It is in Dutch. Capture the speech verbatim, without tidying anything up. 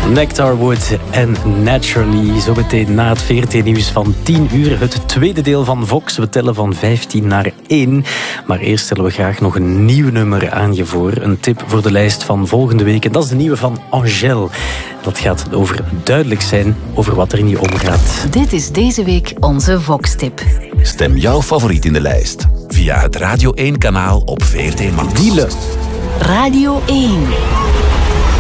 Nectarwood en Naturally. Zometeen na het V R T-nieuws van tien uur. Het tweede deel van Vox. We tellen van vijftien naar één. Maar eerst stellen we graag nog een nieuw nummer aan je voor. Een tip voor de lijst van volgende week. En dat is de nieuwe van Angèle. Dat gaat over duidelijk zijn over wat er in je omgaat. Dit is deze week onze Vox-tip. Stem jouw favoriet in de lijst via het Radio één-kanaal op V R T Max. Wielen. Radio één.